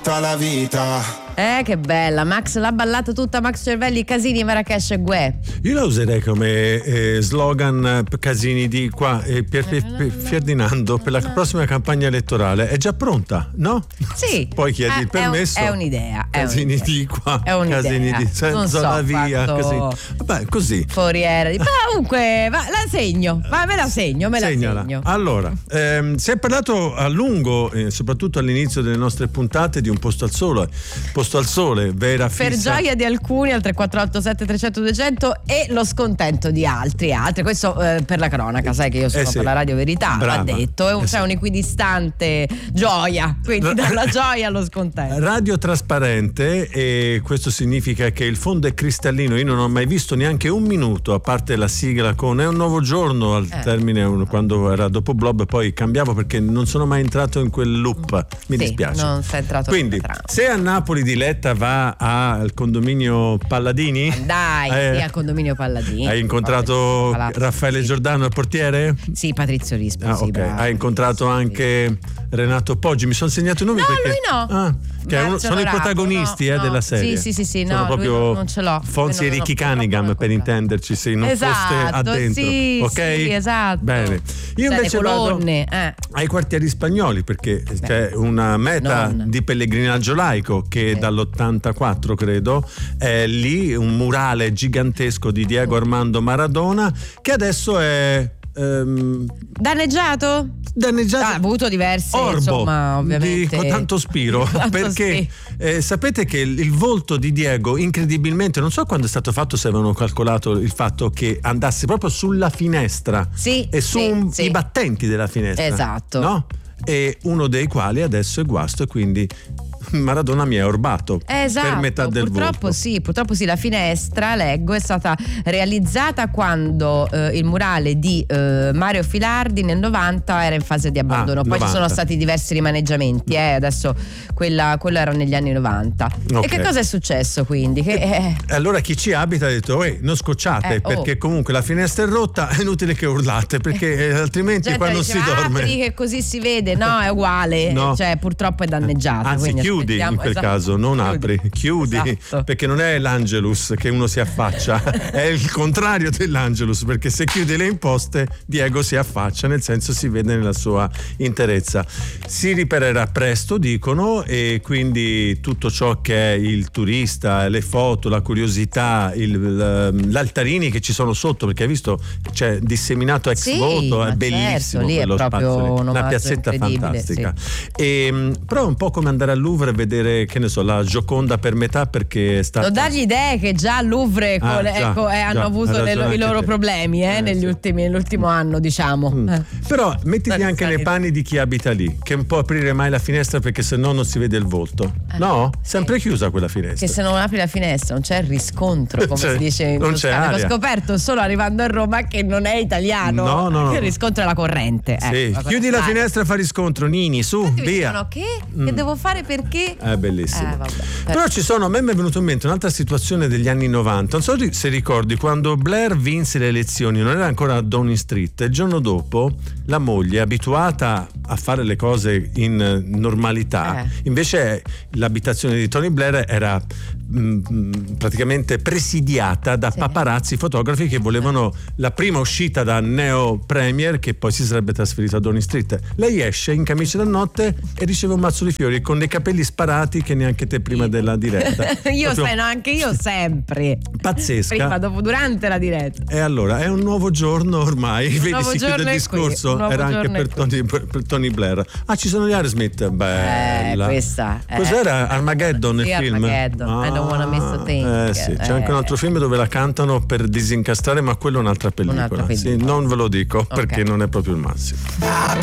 tutta la vita. Che bella, Max l'ha ballata tutta, Max Cervelli, Casini, Marrakesh e Guè. Io la userei come slogan Casini di qua, Ferdinando per la prossima campagna elettorale. È già pronta, no? Sì. Poi chiedi il permesso. È un'idea. Casini di qua, Casini di senza la via. Casini. Vabbè, così. Foriera. Comunque, la segno. Me la segno. Allora, si è parlato a lungo, soprattutto all'inizio delle nostre puntate, di un posto al sole, vera fissa. Per gioia di alcuni al 3487 300 200 e lo scontento di altri. Questo per la cronaca, sai che io sono per la Radio Verità, va detto, c'è un'equidistante gioia, quindi dalla gioia allo scontento. Radio trasparente, e questo significa che il fondo è cristallino. Io non ho mai visto neanche un minuto, a parte la sigla con È un nuovo giorno al termine, quando era dopo Blob, poi cambiavo perché non sono mai entrato in quel loop, mi dispiace. Non sei entrato. Quindi se a Napoli Diletta va al condominio Palladini, sì, al condominio Palladini. Hai incontrato Raffaele Giordano, il portiere? Sì, Patrizio Rispo. Okay. Hai incontrato anche Renato Poggi. Mi sono segnato i nomi perché lui no. Sono i protagonisti della serie. Sì, sono proprio non ce l'ho. Fonzi e Ricky Cunningham, per intenderci, se non foste addentro. Sì, ok? Esatto. Bene. Io invece vado ai quartieri spagnoli, perché c'è una meta di pellegrinaggio laico che dall'84 credo è lì, un murale gigantesco di Diego Armando Maradona, che adesso è danneggiato? Ha avuto diverse orbo, insomma, ovviamente di tanto spiro perché sapete che il volto di Diego, incredibilmente, non so quando è stato fatto, se avevano calcolato il fatto che andasse proprio sulla finestra e i battenti della finestra, esatto, no? E uno dei quali adesso è guasto, e quindi Maradona mi è orbato per metà del volto. Purtroppo sì, la finestra, leggo, è stata realizzata quando il murale di Mario Filardi nel 90 era in fase di abbandono. Poi 90. Ci sono stati diversi rimaneggiamenti, adesso quello era negli anni 90. E che cosa è successo quindi? Allora chi ci abita ha detto non scocciate, perché comunque la finestra è rotta, è inutile che urlate, perché altrimenti gente quando si dorme apri che così si vede, no, è uguale, cioè purtroppo è danneggiata. Anzi, chiudi in quel caso, non apri, chiudi, perché non è l'Angelus che uno si affaccia, è il contrario dell'Angelus, perché se chiudi le imposte Diego si affaccia, nel senso si vede nella sua interezza. Si riparerà presto, dicono, e quindi tutto ciò che è il turista, le foto, la curiosità, l'altarini che ci sono sotto, perché hai visto c'è disseminato ex voto, è bellissimo, lì quello è spazio, una piazzetta fantastica. Però è un po' come andare al Louvre e vedere, che ne so, la Gioconda per metà, perché è stata... Non dargli idee che già al Louvre hanno avuto i loro problemi nell'ultimo anno, diciamo. Però mettiti anche nei panni di chi abita lì, che non può aprire mai la finestra perché sennò non si vede il volto. No? Sempre chiusa quella finestra. Che se non apri la finestra non c'è il riscontro, come si dice in Toscana. L'ho scoperto solo arrivando a Roma che non è italiano. No. Il riscontro è la corrente. Chiudi la finestra e fa riscontro, Nini, su, via. Che devo fare perché? È bellissimo. Però a me mi è venuto in mente un'altra situazione degli anni 90. Non so se ricordi, quando Blair vinse le elezioni, non era ancora a Downing Street, il giorno dopo la moglie, abituata a fare le cose in normalità, invece l'abitazione di Tony Blair era praticamente presidiata da paparazzi, fotografi che volevano la prima uscita da neo premier, che poi si sarebbe trasferito a Downing Street. Lei esce in camicia da notte e riceve un mazzo di fiori con dei capelli sparati che neanche te prima della diretta. Anche io sempre. Pazzesca. Prima, dopo, durante la diretta. E allora è un nuovo giorno ormai. Vedi, si chiude il discorso. Era anche per Tony Blair. Ci sono gli Aerosmith. Bella. Questa. Cos'era? Armageddon, il film? Armageddon. I don't wanna miss a thing. C'è anche un altro film dove la cantano per disincastrare, ma quello è un'altra pellicola. Sì, non ve lo dico perché non è proprio il massimo.